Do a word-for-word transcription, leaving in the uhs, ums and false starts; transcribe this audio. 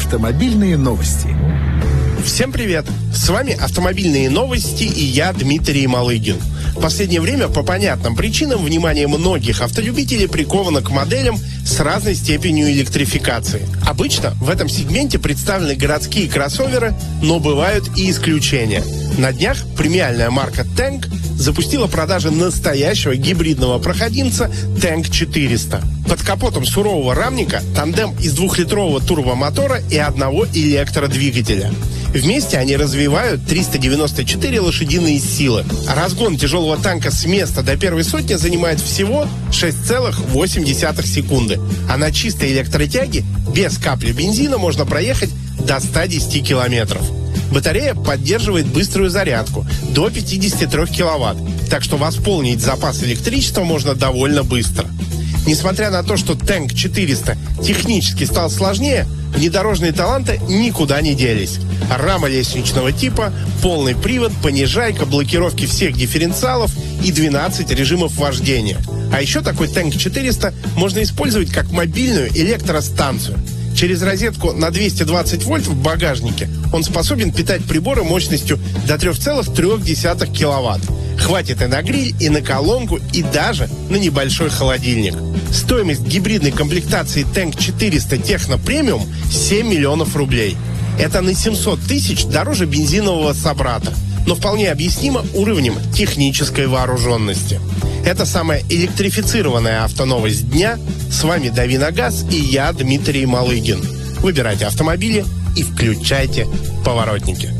Автомобильные новости. Всем привет! С вами «Автомобильные новости» и я, Дмитрий Малыгин. В последнее время по понятным причинам внимание многих автолюбителей приковано к моделям с разной степенью электрификации. Обычно в этом сегменте представлены городские кроссоверы, но бывают и исключения. На днях премиальная марка Tank запустила продажи настоящего гибридного проходимца Tank четыреста. Под капотом сурового рамника тандем из двухлитрового турбомотора и одного электродвигателя. Вместе они развивают триста девяносто четыре лошадиные силы. Разгон тяжелого танка с места до первой сотни занимает всего шесть целых восемь десятых секунды. А на чистой электротяге без капли бензина можно проехать до ста десяти километров. Батарея поддерживает быструю зарядку до пятидесяти трёх киловатт, так что восполнить запас электричества можно довольно быстро. Несмотря на то, что Tank четыреста технически стал сложнее, внедорожные таланты никуда не делись. Рама лестничного типа, полный привод, понижайка, блокировки всех дифференциалов и двенадцать режимов вождения. А еще такой Tank четыреста можно использовать как мобильную электростанцию. Через розетку на двести двадцать вольт в багажнике он способен питать приборы мощностью до три целых три десятых киловатт. Хватит и на гриль, и на колонку, и даже на небольшой холодильник. Стоимость гибридной комплектации Tank четыреста Техно Премиум семь миллионов рублей. Это на семьсот тысяч дороже бензинового собрата, но вполне объяснимо уровнем технической вооруженности. Это самая электрифицированная автоновость дня. С вами Дави на газ и я, Дмитрий Малыгин. Выбирайте автомобили и включайте поворотники.